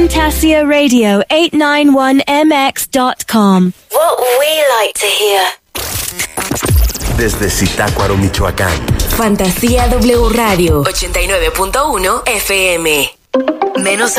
FantasiaRadio891MX.com. What we like to hear. Desde Zitácuaro, Michoacán. Fantasía W Radio 89.1 FM. Menos